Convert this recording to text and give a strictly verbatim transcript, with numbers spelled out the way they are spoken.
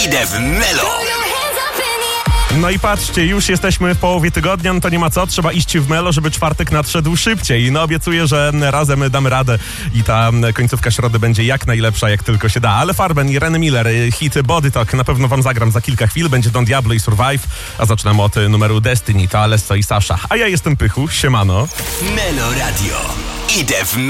Idę w Melo. No i patrzcie, już jesteśmy w połowie tygodnia, no to nie ma co, trzeba iść w Melo, żeby czwartek nadszedł szybciej. No obiecuję, że razem damy radę i ta końcówka środy będzie jak najlepsza, jak tylko się da. Ale Farben i Ren Miller, hit Body Talk na pewno wam zagram za kilka chwil. Będzie Don Diablo i Survive, a zaczynamy od numeru Destiny, to Alesso i Sasha. A ja jestem Pychu, siemano. Melo Radio. Idę w Melo.